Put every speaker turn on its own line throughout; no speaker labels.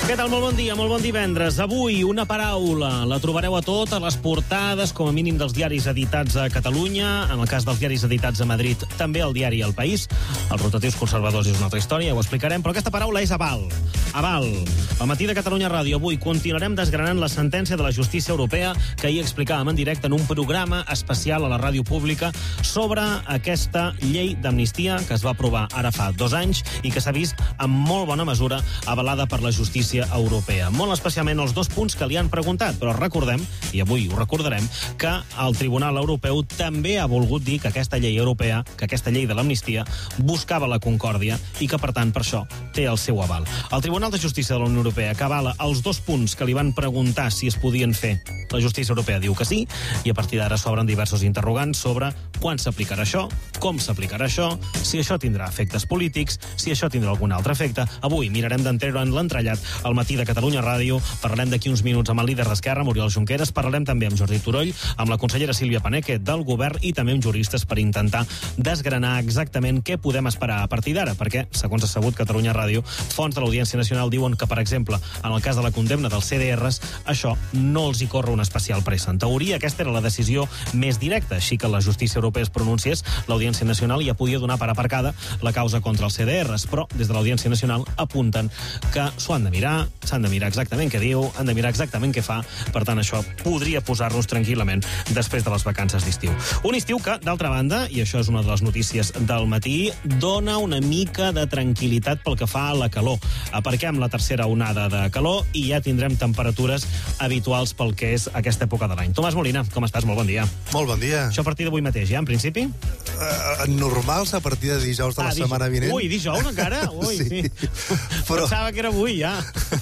Què tal? Molt bon dia, molt bon divendres. Avui una paraula, la trobareu a totes les portades, com a mínim dels diaris editats a Catalunya, en el cas dels diaris editats a Madrid, també el diari El País. Els rotatius conservadors és una altra història, ho explicarem, però aquesta paraula és aval. Aval. Al matí de Catalunya Ràdio, avui continuarem desgranant la sentència de la justícia europea que ahir explicàvem en directe en un programa especial a la ràdio pública sobre aquesta llei d'amnistia que es va aprovar ara fa 2 anys i que s'ha vist en molt bona mesura avalada per la justícia europea. Molt especialment els 2 punts que li han preguntat, però recordem, i avui ho recordarem, que el Tribunal Europeu també ha volgut dir que aquesta llei europea, que aquesta llei de l'amnistia, buscava la concòrdia i que, per tant, per això té el seu aval. El Tribunal de Justícia de la Unió Europea, que avala els 2 punts que li van preguntar si es podien fer, la justícia europea diu que sí, i a partir d'ara s'obren diversos interrogants sobre quan s'aplicarà això, com s'aplicarà això, si això tindrà efectes polítics, si això tindrà algun altre efecte. Avui mirarem d'entreure en l'entrellat al matí de Catalunya Ràdio, parlarem d'aquí uns minuts amb el líder d'Esquerra, Oriol Junqueras, parlarem també amb Jordi Turull, amb la consellera Sílvia Paneque del Govern i també amb juristes per intentar desgranar exactament què podem esperar a partir d'ara, perquè, segons ha sabut Catalunya Ràdio, fonts de l'Audiència Nacional diuen que, per exemple, en el cas de la condemna dels CDRs, això no els hi corre una especial pressa. En teoria, aquesta era la decisió més directa, així que la justícia europea es pronunciés, l'Audiència Nacional ja podia donar per aparcada la causa contra els CDRs, però des de l'Audiència Nacional apunten que s'ho han de mirar, s'han de mirar exactament què diu, han de mirar exactament què fa, per tant això podria posar-nos tranquil·lament després de les vacances d'estiu. Un estiu que, d'altra banda, i això és una de les notícies del matí, dona una mica de tranquil·litat pel que fa a la calor. Aparquem la tercera onada de calor i ja tindrem temperatures habituals pel que és aquesta època de l'any. Tomàs Molina, com estàs? Molt bon dia.
Molt bon dia.
Això a partir d'avui mateix, ja, en principi?
Normals a partir de dijous de la setmana vinent.
Ui, dijous encara? Ui, sí. Però... Pensava que era avui, ja.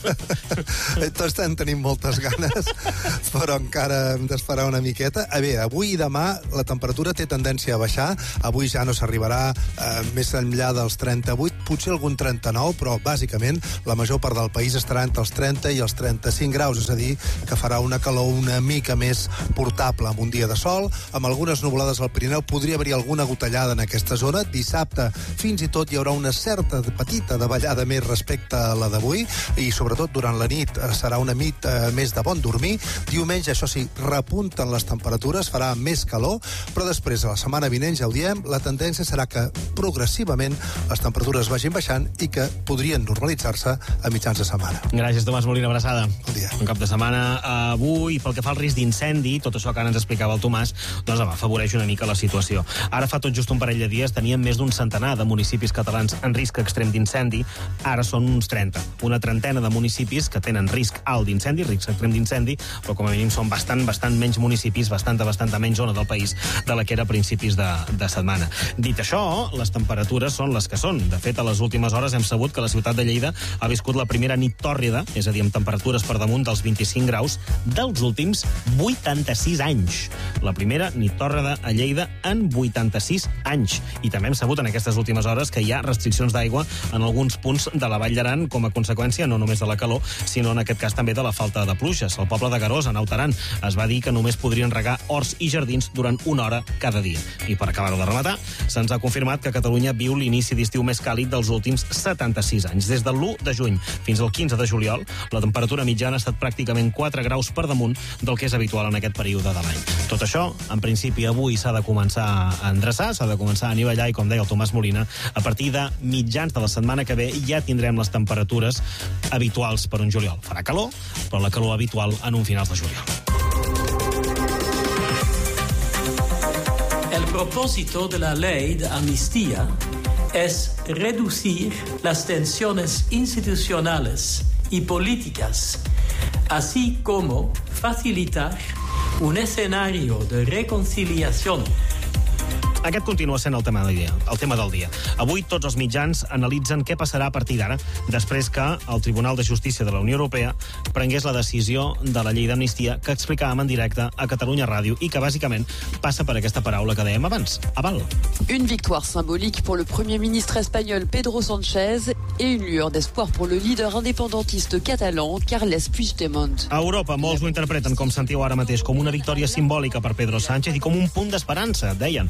Tots tenim moltes ganes, però encara hem d'esperar una miqueta. A veure, avui i demà la temperatura té tendència a baixar. Avui ja no s'arribarà més enllà dels 38, potser algun 39, però bàsicament la major part del país estarà entre els 30 i els 35 graus, és a dir, que farà una calor una mica més portable amb un dia de sol, amb algunes nuvolades al Pirineu. Podria haver-hi alguna gotellada en aquesta zona. Dissabte fins i tot hi haurà una certa petita davallada més respecte a la d'avui i sobretot durant la nit serà una nit més de bon dormir. Diumenge, això sí, repunten les temperatures, farà més calor, però després, a la setmana vinent, ja ho diem, la tendència serà que progressivament les temperatures vagin baixant i que podrien normalitzar-se a mitjans de setmana.
Gràcies, Tomàs Molina, abraçada.
Bon dia.
Un cap de setmana avui, pel que fa al risc d'incendi, tot això que ara ens explicava el Tomàs, doncs afavoreix una mica la situació. Ara fa tot just un parell de dies teníem més d'un centenar de municipis catalans en risc extrem d'incendi, ara són uns 30. Una trentena de municipis que tenen risc alt d'incendi, risc extrem d'incendi, però com a mínim són bastant menys municipis, bastanta menys zona del país de la que era a principis de setmana. Dit això, les temperatures són les que són. De fet, a les últimes hores hem sabut que la ciutat de Lleida ha viscut la primera nit tòrrida, és a dir, amb temperatures per damunt dels 25 graus, dels últims 86 anys. La primera nit tòrrida a Lleida en 86 anys. I també hem sabut en aquestes últimes hores que hi ha restriccions d'aigua en alguns punts de la Vall d'Aran com a conseqüència no només de la calor, sinó en aquest cas també de la falta de pluges. Al poble de Garós, a Naut Aran, es va dir que només podrien regar horts i jardins durant 1 hora cada dia. I per acabar-ho de rematar, se'ns ha confirmat que Catalunya viu l'inici d'estiu més càlid dels últims 76 anys. Des de l'1 de juny fins al 15 de juliol, la temperatura mitjana ha estat pràcticament 4 graus per damunt del que és habitual en aquest període de l'any. Tot això, en principi, avui s'ha de començar a endreçar, s'ha de començar a anivellar i, com deia el Tomàs Molina, a partir de mitjans de la setmana que ve ja tindrem les temperatures habituals per un juliol. Farà calor, però la calor habitual en un finals de juliol.
El propósito de la ley de amnistía es reducir las tensiones institucionales y políticas, así como facilitar un escenario de reconciliación.
Aquest continua sent el tema del dia. Avui tots els mitjans analitzen què passarà a partir d'ara, després que el Tribunal de Justícia de la Unió Europea prengués la decisió de la llei d'amnistia que explicàvem en directe a Catalunya Ràdio i que bàsicament passa per aquesta paraula que dèiem abans, aval.
Une victoire symbolique pour le Premier ministre espagnol Pedro Sánchez et une lueur d'espoir pour le leader indépendantiste catalan Carles Puigdemont.
A Europa molts ho interpreten, com sentiu ara mateix, com una victòria simbòlica per Pedro Sánchez i com un punt d'esperança, deien, per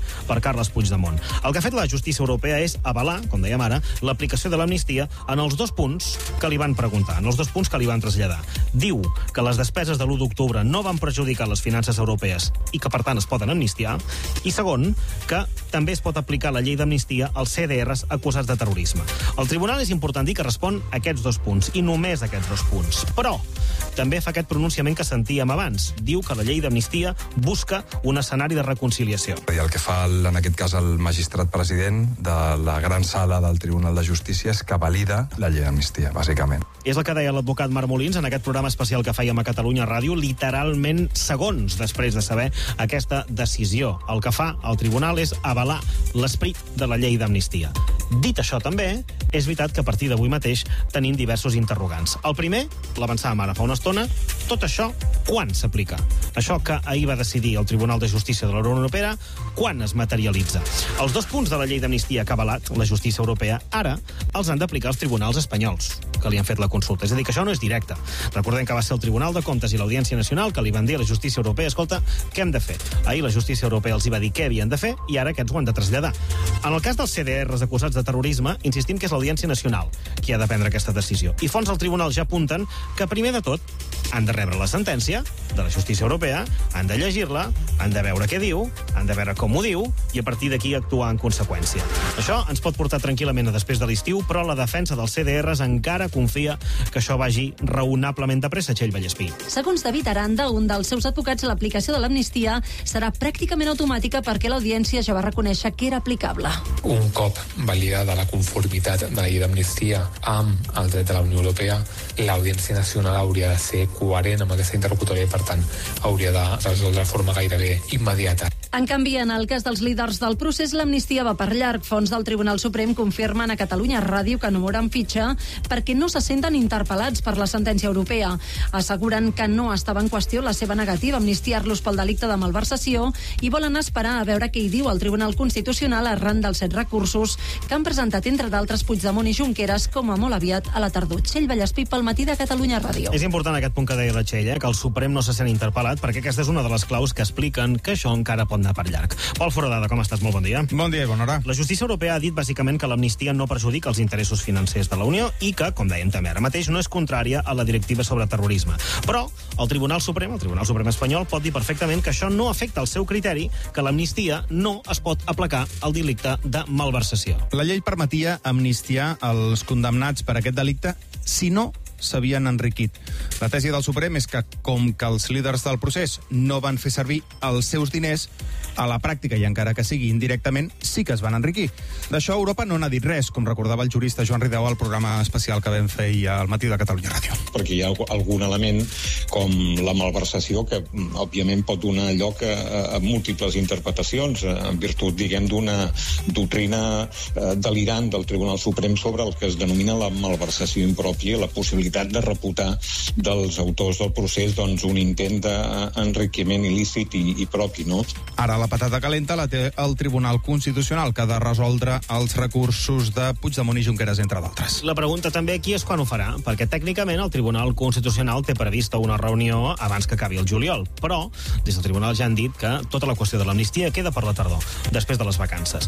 Carles Puigdemont. El que ha fet la justícia europea és avalar, com dèiem ara, l'aplicació de l'amnistia en els 2 punts que li van preguntar, en els 2 punts que li van traslladar. Diu que les despeses de l'1 d'octubre no van perjudicar les finances europees i que, per tant, es poden amnistiar. I segon, que també es pot aplicar la llei d'amnistia als CDRs acusats de terrorisme. El tribunal és important dir que respon a aquests 2 punts, i només a aquests 2 punts. Però també fa aquest pronunciament que sentíem abans. Diu que la llei d'amnistia busca un escenari de reconciliació.
I el que fa, en aquest cas, el magistrat president de la gran sala del Tribunal de Justícia és que valida la llei d'amnistia, bàsicament.
És el que deia l'advocat Marc Molins en aquest programa especial que fèiem a Catalunya Ràdio, literalment segons després de saber aquesta decisió. El que fa el tribunal és avalar l'esperit de la llei d'amnistia. Dit això també, és veritat que a partir d'avui mateix tenim diversos interrogants. El primer, l'avançàvem ara fa una estona, tot això, quan s'aplica? Això que ahir va decidir el Tribunal de Justícia de la Unió Europea, quan es materialitza? Els 2 punts de la llei d'amnistia que ha avalat la justícia europea, ara els han d'aplicar els tribunals espanyols, que li han fet la consulta. És a dir, que això no és directe. Recordem que va ser el Tribunal de Comptes i l'Audiència Nacional que li van dir a la justícia europea, escolta, què hem de fer? Ahir la justícia europea els hi va dir què havien de fer i ara aquests ho han de traslladar. En el cas dels CDRs acusats de terrorisme, insistim que és l'Audiència Nacional qui ha de prendre aquesta decisió. I fons al tribunal ja apunten que, primer de tot, han de rebre la sentència de la justícia europea, han de llegir-la, han de veure què diu, han de veure com ho diu i a partir d'aquí actuar en conseqüència. Això ens pot portar tranquil·lament a després de l'estiu, però la defensa dels CDRs encara confia que això vagi raonablement de pressa, Txell Vallespí.
Segons David Aranda, un dels seus advocats, l'aplicació de l'amnistia serà pràcticament automàtica perquè l'Audiència ja va reconèixer que era aplicable.
Un cop validada la conformitat de la llei d'amnistia amb el dret de la Unió Europea, l'Audiència Nacional hauria de ser coherent amb aquesta interlocutòria i, per tant, hauria de resoldre de forma gairebé immediata.
En canvi, en el cas dels líders del procés, l'amnistia va per llarg. Fons del Tribunal Suprem confirmen a Catalunya Ràdio que no moren fitxa perquè no se senten interpel·lats per la sentència europea. Asseguren que no estava en qüestió la seva negativa a amnistiar-los pel delicte de malversació i volen esperar a veure què hi diu el Tribunal Constitucional arran dels 7 recursos que han presentat, entre d'altres, Puigdemont i Junqueras, com a molt aviat a la tardor. Txell Vallespí pel matí de Catalunya Ràdio.
És important aquest punt que deia la Txell, que el Suprem no se sent interpel·lat, perquè aquesta és una de les claus que expliquen que això encara pot anar per llarg. Pol Foradada, com estàs? Molt bon dia.
Bon dia i bona hora.
La justícia europea ha dit bàsicament que l'amnistia no perjudica els interessos financers de la Unió i que, com dèiem també ara mateix, no és contrària a la directiva sobre terrorisme. Però el Tribunal Suprem espanyol, pot dir perfectament que això no afecta el seu criteri, que l'amnistia no es pot aplicar al delicte de malversació.
La llei permetia amnistiar els condemnats per aquest delicte si no s'havien enriquit. La tesi del Suprem és que, com que els líders del procés no van fer servir els seus diners, a la pràctica, i encara que sigui indirectament, sí que es van enriquir. D'això Europa no n'ha dit res, com recordava el jurista Joan Ridao al programa especial que vam fer ahir al matí de Catalunya Ràdio.
Perquè hi ha algun element com la malversació que, òbviament, pot donar lloc a múltiples interpretacions en virtut, diguem, d'una doctrina delirant del Tribunal Suprem sobre el que es denomina la malversació impròpia, la possibilitat de reputar dels autors del procés doncs, un intent d'enriquiment il·lícit i propi, no?
Ara la patata calenta la té el Tribunal Constitucional, que ha de resoldre els recursos de Puigdemont i Junqueras, entre d'altres.
La pregunta també aquí és quan ho farà, perquè tècnicament el Tribunal Constitucional té prevista una reunió abans que acabi el juliol, però des del Tribunal ja han dit que tota la qüestió de l'amnistia queda per la tardor, després de les vacances.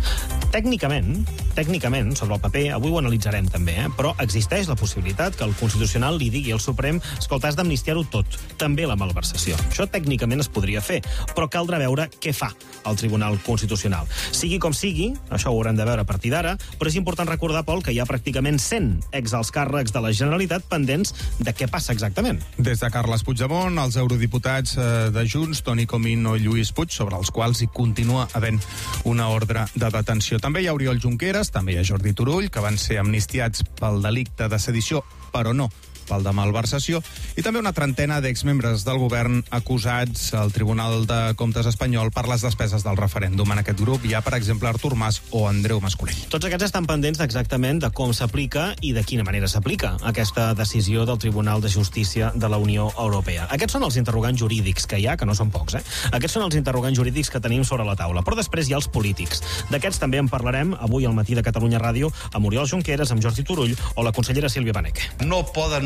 Tècnicament, sobre el paper, avui ho analitzarem també, però existeix la possibilitat que el Constitucional li digui al Suprem, escolta, has d'amnistiar-ho tot, també la malversació. Això tècnicament es podria fer, però caldrà veure què fa el Tribunal Constitucional. Sigui com sigui, això ho haurem de veure a partir d'ara, però és important recordar, Pol, que hi ha pràcticament 100 exalts càrrecs de la Generalitat pendents de què passa exactament.
Des de Carles Puigdemont, els eurodiputats de Junts, Toni Comín o Lluís Puig, sobre els quals hi continua havent una ordre de detenció. També hi ha Oriol Junqueras, també hi ha Jordi Turull, que van ser amnistiats pel delicte de sedició, però no pel de malversació, i també una trentena d'exmembres del govern acusats al Tribunal de Comptes espanyol per les despeses del referèndum. En aquest grup hi ha, per exemple, Artur Mas o Andreu Mascolell.
Tots aquests estan pendents exactament de com s'aplica i de quina manera s'aplica aquesta decisió del Tribunal de Justícia de la Unió Europea. Aquests són els interrogants jurídics que hi ha, que no són pocs, Aquests són els interrogants jurídics que tenim sobre la taula. Però després hi ha els polítics. D'aquests també en parlarem avui al matí de Catalunya Ràdio amb Oriol Junqueras, amb Jordi Turull o la consellera Sílvia Benech.
No poden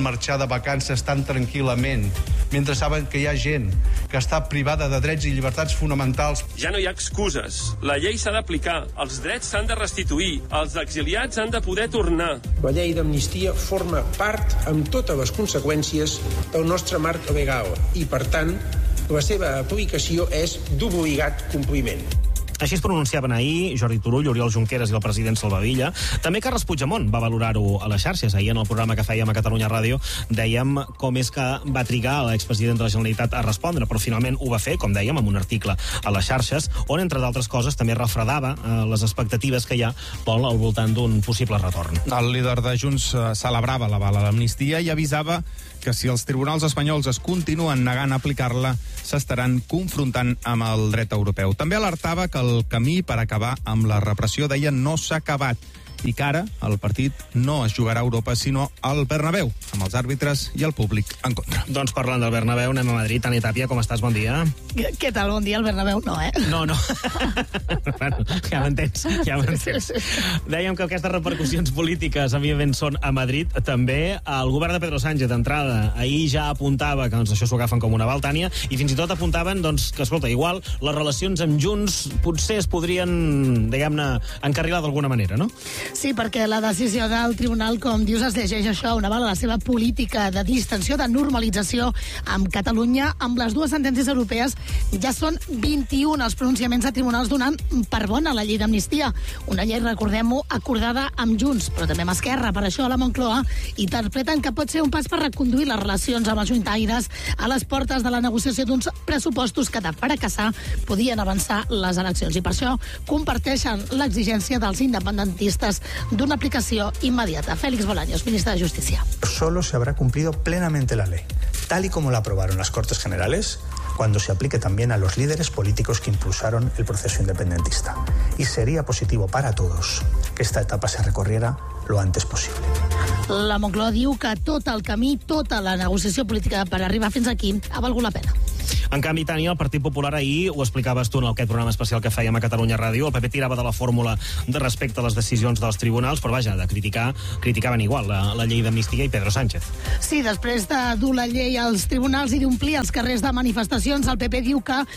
marxar de vacances tan tranquil·lament, mentre saben que hi ha gent que està privada de drets i llibertats fonamentals.
Ja no hi ha excuses. La llei s'ha d'aplicar, els drets s'han de restituir, els exiliats han de poder tornar.
La llei d'amnistia forma part, amb totes les conseqüències, del nostre marc legal i, per tant, la seva aplicació és d'obligat compliment.
Així es pronunciaven ahir Jordi Turull, Oriol Junqueras i el president Salvadilla. També Carles Puigdemont va valorar-ho a les xarxes. Ahir en el programa que fèiem a Catalunya Ràdio dèiem com és que va trigar l'expresident de la Generalitat a respondre, però finalment ho va fer, com dèiem, amb un article a les xarxes, on, entre d'altres coses, també refredava les expectatives que hi ha al voltant d'un possible retorn.
El líder de Junts celebrava l'aval a l'amnistia i avisava que si els tribunals espanyols es continuen negant a aplicar-la, s'estaran confrontant amb el dret europeu. També alertava que el camí per acabar amb la repressió, deia, no s'ha acabat i que ara el partit no es jugarà a Europa, sinó al Bernabéu, amb els àrbitres i el públic en contra.
Doncs parlant del Bernabéu, anem a Madrid. Tània Tàpia, com estàs? Bon dia.
Què tal? Bon dia, el Bernabéu? No, eh?
No. Bueno, ja m'entens. Dèiem que aquestes repercussions polítiques, evidentment, són a Madrid. També el govern de Pedro Sánchez, d'entrada, ahir ja apuntava que això s'ho agafen com un aval, Tània, i fins i tot apuntaven que, escolta, igual les relacions amb Junts potser es podrien, diguem-ne, encarrilar d'alguna manera, no?
Sí, perquè la decisió del tribunal, com dius, es llegeix això, un aval a la seva política de distensió, de normalització amb Catalunya. Amb les dues sentències europees ja són 21 els pronunciaments de tribunals donant per bona la llei d'amnistia. Una llei, recordem-ho, acordada amb Junts, però també amb Esquerra. Per això a la Moncloa interpreten que pot ser un pas per reconduir les relacions amb els juntaires a les portes de la negociació d'uns pressupostos que, de fracassar, podien avançar les eleccions. I per això comparteixen l'exigència dels independentistes d'una aplicació inmediata. Félix Bolaños, ministre de Justicia.
Solo se habrá cumplido plenamente la ley, tal y como la aprobaron las Cortes Generales, cuando se aplique también a los líderes políticos que impulsaron el proceso independentista. Y sería positivo para todos que esta etapa se recorriera lo antes possible.
La Moncloa diu que tot el camí, tota la negociació política per arribar fins aquí ha valgut la pena.
En canvi, Tània, el Partit Popular ahir, ho explicaves tu en aquest programa especial que fèiem a Catalunya Ràdio, el PP tirava de la fórmula de respecte a les decisions dels tribunals, però vaja, de criticaven igual la llei d'amnistia i Pedro Sánchez.
Sí, després de dur la llei als tribunals i d'omplir els carrers de manifestacions, el PP diu que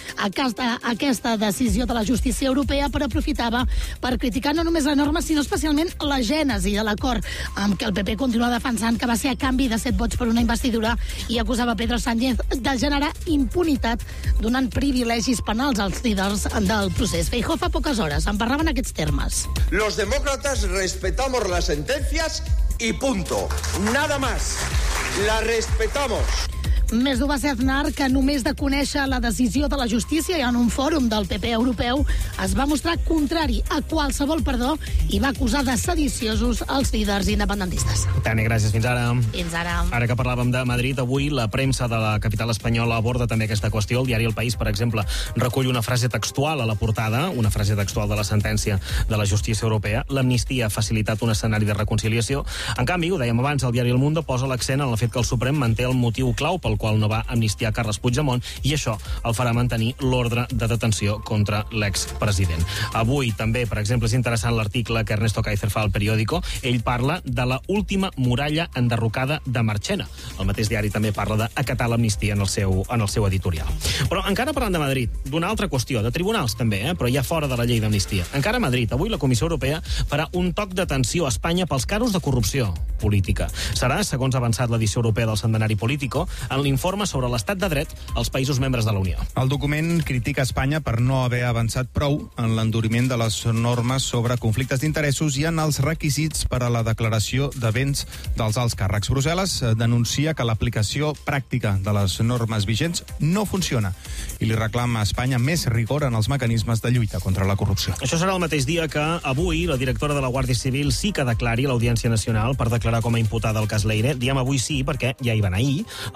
aquesta decisió de la justícia europea però aprofitava per criticar no només la norma, sinó especialment la gènesi de l'acord, amb què el PP continua defensant que va ser a canvi de 7 vots per una investidura i acusava Pedro Sánchez de generar impunitat donant privilegis penals als líders del procés. Feijóo fa poques hores en parlava en aquests termes.
Los demócratas respetamos las sentencias y punto. Nada más. La respetamos.
Més dur va ser Aznar, que només de conèixer la decisió de la justícia i en un fòrum del PP europeu es va mostrar contrari a qualsevol perdó i va acusar de sediciosos els líders independentistes.
Tània, gràcies. Fins ara.
Fins ara.
Ara que parlàvem de Madrid, avui la premsa de la capital espanyola aborda també aquesta qüestió. El diari El País, per exemple, recull una frase textual a la portada, una frase textual de la sentència de la justícia europea. L'amnistia ha facilitat un escenari de reconciliació. En canvi, ho dèiem abans, el diari El Mundo posa l'accent en el fet que el Suprem manté el motiu clau pel qual no va amnistiar Carles Puigdemont, i això el farà mantenir l'ordre de detenció contra l'expresident. Avui també, per exemple, és interessant l'article que Ernesto Kaiser fa al Periódico. Ell parla de la última muralla enderrocada de Marchena. El mateix diari també parla d'acatar l'amnistia en el seu editorial. Però encara parlant de Madrid, d'una altra qüestió, de tribunals també, però ja fora de la llei d'amnistia. Encara a Madrid, avui la Comissió Europea farà un toc d'atenció a Espanya pels casos de corrupció política. Serà, segons ha avançat l'edició europea del setmanari Político, en l'informe sobre l'estat de dret als països membres de la Unió.
El document critica Espanya per no haver avançat prou en l'enduriment de les normes sobre conflictes d'interessos i en els requisits per a la declaració de béns dels alts càrrecs. Brussel·les denuncia que l'aplicació pràctica de les normes vigents no funciona i li reclama a Espanya més rigor en els mecanismes de lluita contra la corrupció.
Això serà el mateix dia que avui la directora de la Guàrdia Civil sí que declari a l'Audiència Nacional per declarar com a imputada el cas Leire. Diem avui sí perquè ja hi van ahir a l'Audiència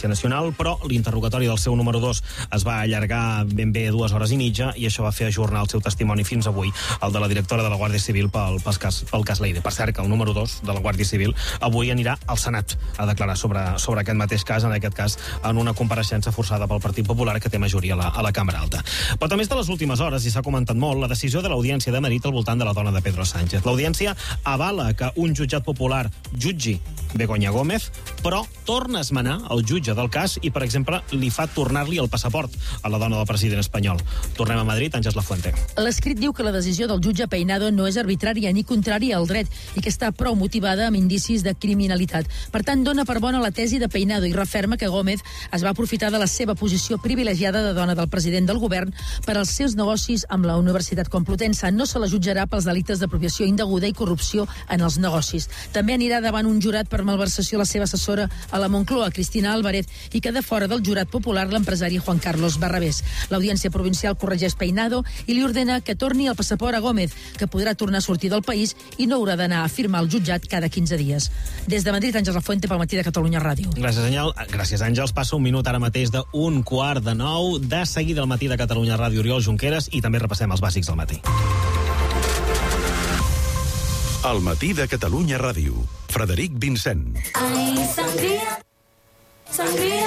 Nacional, però l'interrogatori del seu número 2 es va allargar ben bé 2 hores i mitja i això va fer ajornar el seu testimoni fins avui, el de la directora de la Guàrdia Civil pel cas Leide. Per cert, que el número 2 de la Guàrdia Civil avui anirà al Senat a declarar sobre aquest mateix cas, en aquest cas en una compareixença forçada pel Partit Popular que té majoria a la Cambra Alta. Però també és de les últimes hores, i s'ha comentat molt, la decisió de l'Audiència de Madrid al voltant de la dona de Pedro Sánchez. L'Audiència avala que un jutjat popular jutgi Begoña Gómez, però torna a esmenar el jutge del cas i, per exemple, li fa tornar-li el passaport a la dona del president espanyol. Tornem a Madrid, Àngels Lafuente.
L'escrit diu que la decisió del jutge Peinado no és arbitrària ni contrària al dret i que està prou motivada amb indicis de criminalitat. Per tant, dona per bona la tesi de Peinado i referma que Gómez es va aprofitar de la seva posició privilegiada de dona del president del govern per als seus negocis amb la Universitat Complutense. No se la jutjarà pels delictes d'apropiació indeguda i corrupció en els negocis. També anirà davant un jurat per malversació la seva assessora a la Moncloa, Cristina Álvarez, i queda fora del jurat popular l'empresari Juan Carlos Barrabés. L'Audiència Provincial corregeix Peinado i li ordena que torni el passaport a Gómez, que podrà tornar a sortir del país i no haurà d'anar a firmar al jutjat cada 15 dies. Des de Madrid, Àngels Lafuente, pel Matí de Catalunya Ràdio.
Gràcies, Àngels. Passa un minut ara mateix d'un 8:45. De seguida al Matí de Catalunya Ràdio, Oriol Junqueras, i també repassem els bàsics del matí.
Al Matí de Catalunya Ràdio, Frederic Vincent.
Ai, sangria, sangria.